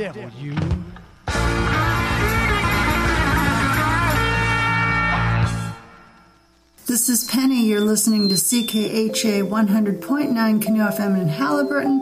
devil, you. This is Penny. You're listening to CKHA 100.9 Canoe FM in Halliburton,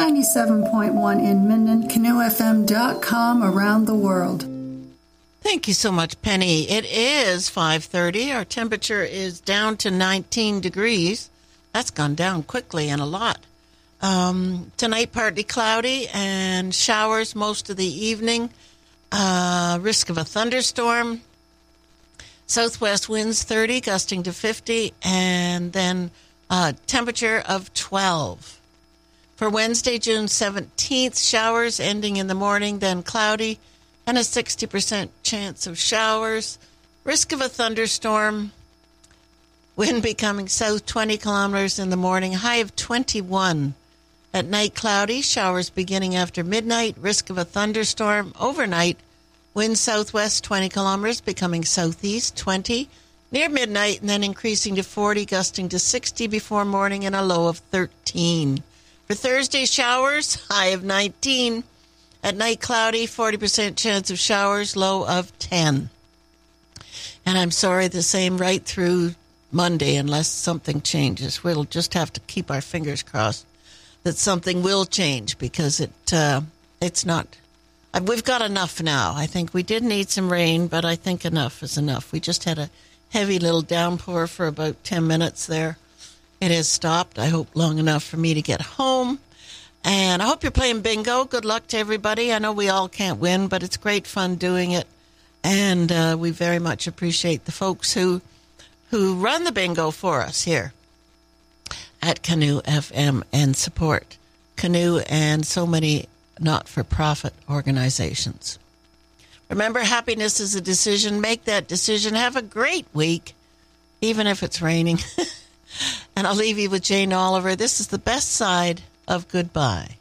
97.1 in Minden, canoefm.com around the world. Thank you so much, Penny. It is 5:30. Our temperature is down to 19 degrees. That's gone down quickly and a lot. Tonight, partly cloudy and showers most of the evening. Risk of a thunderstorm. Southwest winds 30, gusting to 50, and then temperature of 12. For Wednesday, June 17th, showers ending in the morning, then cloudy, and a 60% chance of showers. Risk of a thunderstorm. Wind becoming south 20 kilometers in the morning, high of 21. At night, cloudy, showers beginning after midnight. Risk of a thunderstorm overnight. Wind southwest 20 kilometers, becoming southeast 20 near midnight, and then increasing to 40, gusting to 60 before morning, and a low of 13. For Thursday, showers, high of 19. At night, cloudy, 40% chance of showers, low of 10. And I'm sorry, the same right through Monday unless something changes. We'll just have to keep our fingers crossed that something will change, because it's not. We've got enough now. I think we did need some rain, but I think enough is enough. We just had a heavy little downpour for about 10 minutes there. It has stopped, I hope, long enough for me to get home. And I hope you're playing bingo. Good luck to everybody. I know we all can't win, but it's great fun doing it. And we very much appreciate the folks who run the bingo for us here at Canoe FM and support Canoe and so many not-for-profit organizations. Remember, happiness is a decision. Make that decision. Have a great week, even if it's raining. And I'll leave you with Jane Oliver. This is the best side of goodbye.